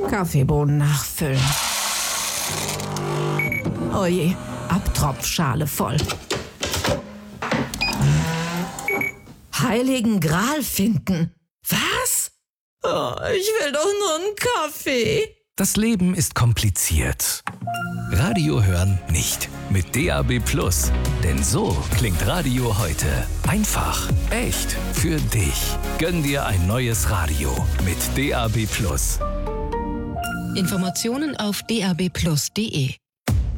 Kaffeebohnen nachfüllen. Oje, Abtropfschale voll. Heiligen Gral finden. Was? Oh, ich will doch nur einen Kaffee. Das Leben ist kompliziert. Radio hören nicht. Mit DAB+. Denn so klingt Radio heute. Einfach, echt, für dich. Gönn dir ein neues Radio mit DAB+. Informationen auf dabplus.de